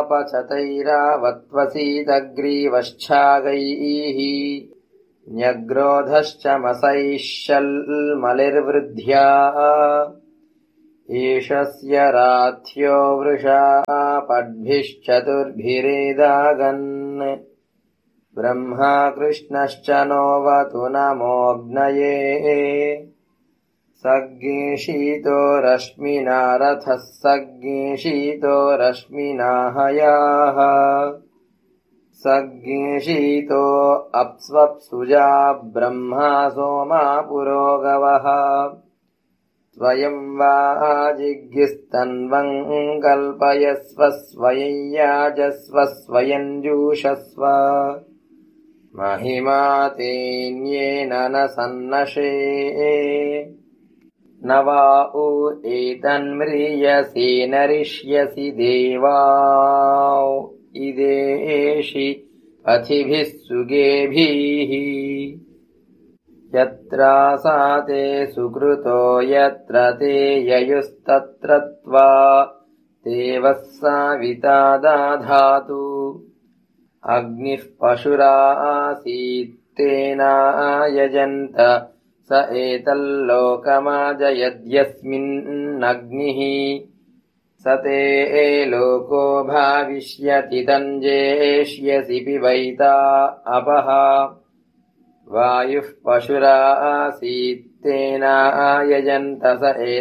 पचतैरावत्वसीदग्रीवश्चागैः न्यग्रोधश्च मसैश्यल्मलिर्वृद्ध्या ईशस्य राथ्यो वृषा पद्भिश्चतुर्भिरेदागन् ब्रह्मा कृष्णश्च नोवतु नमोऽग्नये सज्ञेशीतो रश्मिना रथः सज्ञेशीतो रश्मिना हयाः सज्ञेशीतो अप्स्वप्सुजा ब्रह्मा सोमा पुरोगवः स्वयं वाजिज्ञस्तन्वं कल्पयस्व स्वयं याजस्व स्वयं जुषस्व महिमा तेन्येन न सन्नशे न वा उ एतन्म्रियसे नरिष्यसि देवाओ इदेषि पथिभिः सुगेभिः यत्रासाते सुकृतो यत्र ते ययुस्तत्र त्वा देवः साविता दाधातु अग्निः पशुरासीत्तेनायजन्त स एतल्लोकमाजयद्यस्मिन्नग्निः स ते लोको भाविष्यति तञ्जेष्यसि पिबैता अपः वायुः पशुरासीत्तेनायजन्त स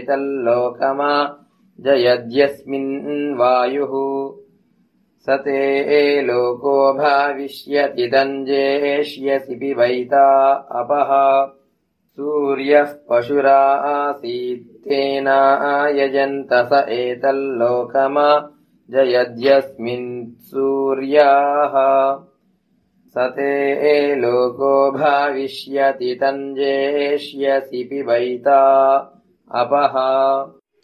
एतल्लोकमाजयद्यस्मिन्वायुः स ते लोको भाविष्यति तञ्जेष्यसि पिबैता अपः सूर्यः पशुरासीत्तेनायजन्त स एतल्लोकमाजयद्यस्मिन्सूर्याः स ते लोको भाविष्यति तञ्जेष्यसि पिबैता अपः।